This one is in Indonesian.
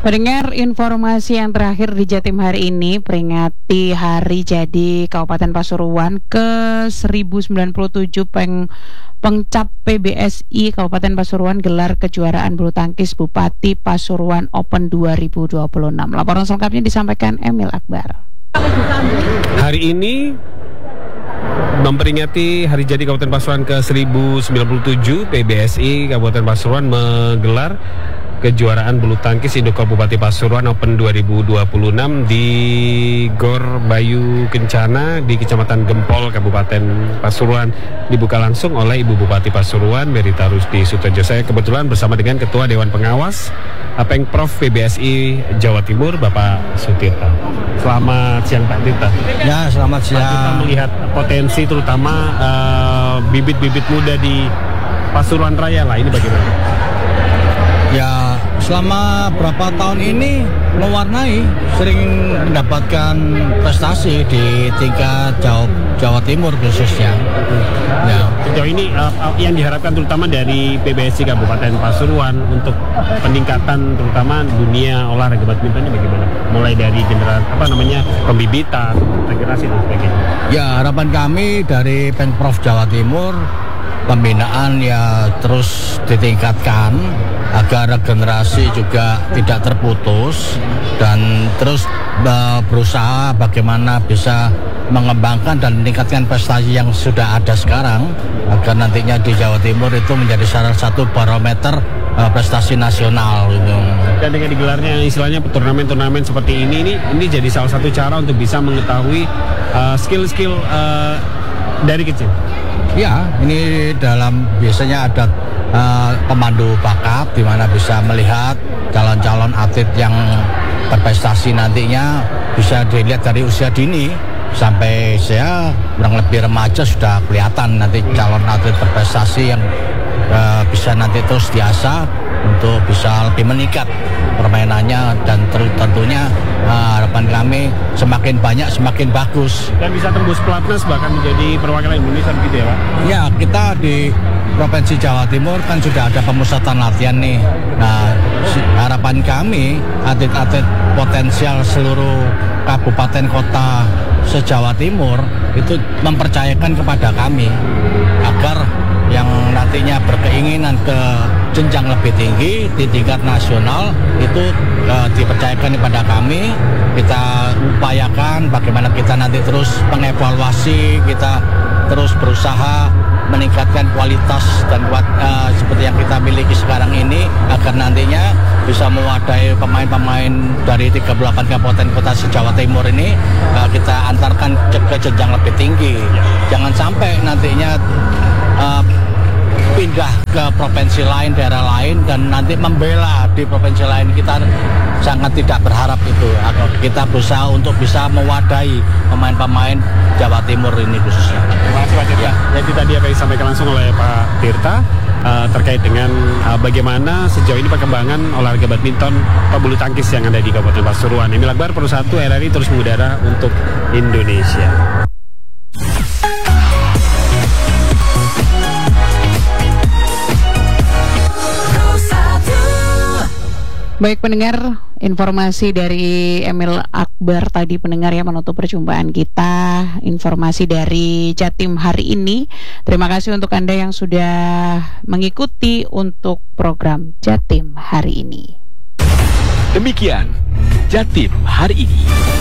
Pendengar, informasi yang terakhir di Jatim hari ini peringati Hari Jadi Kabupaten Pasuruan ke-1097 Pengcap PBSI Kabupaten Pasuruan gelar kejuaraan bulu tangkis Bupati Pasuruan Open 2026. Laporan selengkapnya disampaikan Emil Akbar. Hari ini memperingati Hari Jadi Kabupaten Pasuruan ke-1097, PBSI Kabupaten Pasuruan menggelar kejuaraan bulu tangkis Induk Bupati Pasuruan Open 2026 di Gor Bayu Kencana di Kecamatan Gempol, Kabupaten Pasuruan. Dibuka langsung oleh Ibu Bupati Pasuruan, Merita Rusdi Sutojo. Saya kebetulan bersama dengan Ketua Dewan Pengawas Pengprov PBSI Jawa Timur, Bapak Sutirta. Selamat siang Pak Tirta. Ya, selamat siang. Pak Tirta melihat potensi terutama bibit-bibit muda di Pasuruan Raya lah, ini bagaimana? Ya, selama berapa tahun ini mewarnai, sering mendapatkan prestasi di tingkat Jawa Timur khususnya. Ya. Sejauh ini yang diharapkan terutama dari PBSI Kabupaten Pasuruan untuk peningkatan terutama dunia olahraga badminton ini bagaimana? Mulai dari generasi pembibitan, regenerasi dan sebagainya. Ya, harapan kami dari Pengprov Jawa Timur, pembinaan ya terus ditingkatkan agar generasi juga tidak terputus dan terus berusaha bagaimana bisa mengembangkan dan meningkatkan prestasi yang sudah ada sekarang agar nantinya di Jawa Timur itu menjadi salah satu barometer prestasi nasional gitu. Dan dengan digelarnya istilahnya turnamen-turnamen seperti ini jadi salah satu cara untuk bisa mengetahui skill-skill dari kecil. Ya, ini biasanya ada pemandu bakat di mana bisa melihat calon-calon atlet yang berprestasi nantinya bisa dilihat dari usia dini sampai saya kurang lebih remaja sudah kelihatan nanti calon atlet berprestasi yang bisa nanti terus diasah untuk bisa lebih meningkat permainannya dan tentunya harapan kami semakin banyak semakin bagus dan bisa tembus pelatnas bahkan menjadi perwakilan Indonesia begitu ya Pak? Ya, kita di Provinsi Jawa Timur kan sudah ada pemusatan latihan nih. Nah, harapan kami atlet-atlet potensial seluruh kabupaten kota se-Jawa Timur itu mempercayakan kepada kami agar yang nantinya berkeinginan ke jenjang lebih tinggi di tingkat nasional itu dipercayakan kepada kami. Kita upayakan bagaimana kita nanti terus mengevaluasi, kita terus berusaha meningkatkan kualitas dan seperti yang kita miliki sekarang ini agar nantinya bisa mewadahi pemain-pemain dari 38 kabupaten kota se-Jawa Timur ini kita antarkan ke jenjang lebih tinggi. Jangan sampai nantinya pindah ke provinsi lain, daerah lain dan nanti membela di provinsi lain. Kita sangat tidak berharap itu. Kita berusaha untuk bisa mewadahi pemain-pemain Jawa Timur ini khususnya. Terima kasih Pak Tirta. Jadi tadi apa yang disampaikan langsung oleh Pak Tirta terkait dengan bagaimana sejauh ini perkembangan olahraga badminton atau bulu tangkis yang ada di Kabupaten Pasuruan. Emil Akbar, Pro 1 RRI terus mengudara untuk Indonesia. Baik pendengar, informasi dari Emil Akbar tadi pendengar yang menutup perjumpaan kita, informasi dari Jatim hari ini. Terima kasih untuk Anda yang sudah mengikuti untuk program Jatim hari ini. Demikian Jatim hari ini.